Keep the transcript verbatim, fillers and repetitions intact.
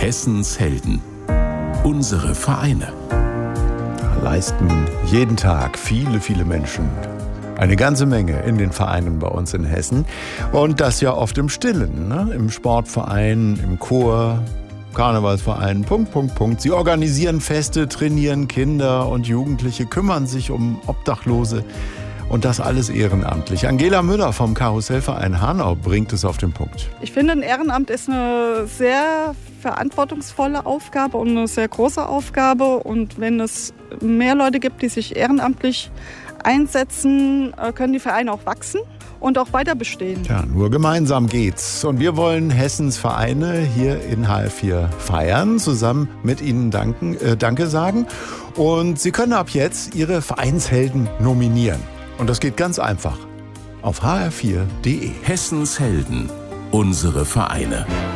Hessens Helden. Unsere Vereine. Leisten jeden Tag viele, viele Menschen eine ganze Menge in den Vereinen bei uns in Hessen. Und das ja oft im Stillen, ne? Im Sportverein, im Chor, Karnevalsverein, Punkt, Punkt, Punkt. Sie organisieren Feste, trainieren Kinder und Jugendliche, kümmern sich um Obdachlose. Und das alles ehrenamtlich. Angela Müller vom Karussellverein Hanau bringt es auf den Punkt. Ich finde, ein Ehrenamt ist eine sehr verantwortungsvolle Aufgabe und eine sehr große Aufgabe. Und wenn es mehr Leute gibt, die sich ehrenamtlich einsetzen, können die Vereine auch wachsen und auch weiter bestehen. Ja, nur gemeinsam geht's. Und wir wollen Hessens Vereine hier in H R vier feiern, zusammen mit Ihnen danken, äh, Danke sagen. Und Sie können ab jetzt Ihre Vereinshelden nominieren. Und das geht ganz einfach. Auf h r vier punkt d e. Hessens Helden. Unsere Vereine.